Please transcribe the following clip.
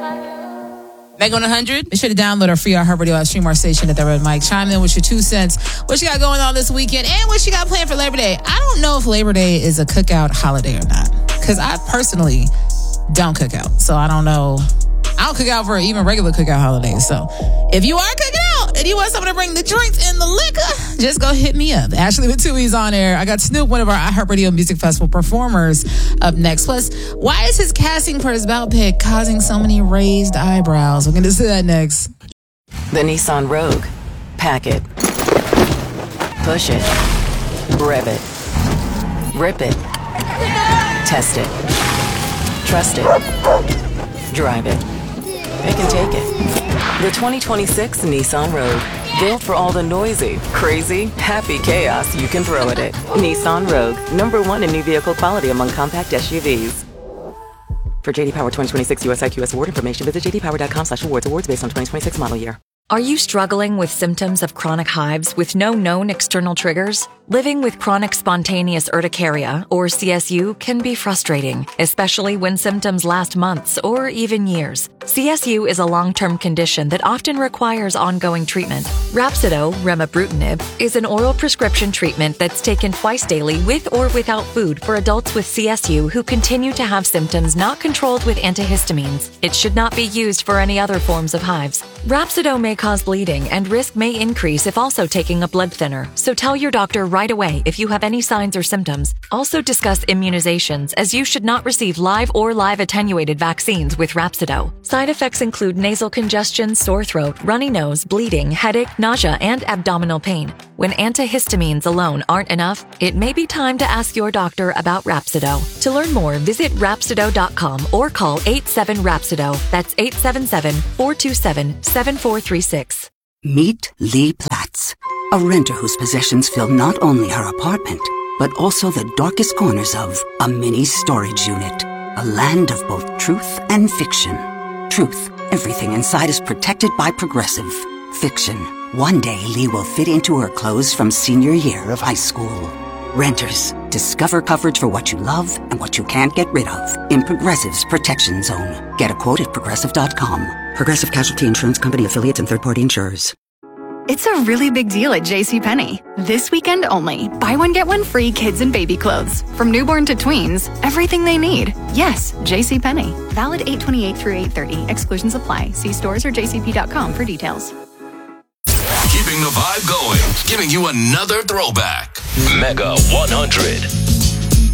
Back on 100. Be sure to download our free iHeartRadio app, stream our station at the Red Mic. Chime in with your 2 cents. What you got going on this weekend and what you got planned for Labor Day. I don't know if Labor Day is a cookout holiday or not, because I personally don't cook out. So I don't know. I don't cook out for even regular cookout holidays. So if you are cooking out and you want someone to bring the drinks and the liquor, just go hit me up. Ashley with 2 E's on air. I got Snoop, one of our iHeartRadio Music Festival performers, up next. Plus, why is his casting for his bout pick causing so many raised eyebrows? We're going to see that next. The Nissan Rogue. Pack it. Push it. Rev it. Rip it. Test it. Trust it. Drive it. It can take it. The 2026 Nissan Rogue. Built for all the noisy, crazy, happy chaos you can throw at it. Nissan Rogue. #1 in new vehicle quality among compact SUVs. For JD Power 2026 US IQS award information, visit jdpower.com/awards. Awards based on 2026 model year. Are you struggling with symptoms of chronic hives with no known external triggers? Living with chronic spontaneous urticaria, or CSU, can be frustrating, especially when symptoms last months or even years. CSU is a long-term condition that often requires ongoing treatment. Rhapsido, remibrutinib, is an oral prescription treatment that's taken twice daily with or without food for adults with CSU who continue to have symptoms not controlled with antihistamines. It should not be used for any other forms of hives. Rhapsido may cause bleeding, and risk may increase if also taking a blood thinner, so tell your doctor right away if you have any signs or symptoms. Also discuss immunizations, as you should not receive live or live attenuated vaccines with Rhapsido. Side effects include nasal congestion, sore throat, runny nose, bleeding, headache, nausea, and abdominal pain. When antihistamines alone aren't enough, it may be time to ask your doctor about Rhapsido. To learn more, visit Rhapsido.com or call 87-RHAPSIDO. That's 877-427-7436. Meet Lee Platts, a renter whose possessions fill not only her apartment, but also the darkest corners of a mini storage unit. A land of both truth and fiction. Truth, everything inside is protected by Progressive. Fiction, one day Lee will fit into her clothes from senior year of high school. Renters, discover coverage for what you love and what you can't get rid of in Progressive's Protection Zone. Get a quote at Progressive.com. Progressive Casualty Insurance Company affiliates and third-party insurers. It's a really big deal at JCPenney. This weekend only. Buy one, get one free kids and baby clothes. From newborn to tweens, everything they need. Yes, JCPenney. Valid 8/28 through 8/30. Exclusions apply. See stores or jcp.com for details. Keeping the vibe going. Giving you another throwback. Mega 100.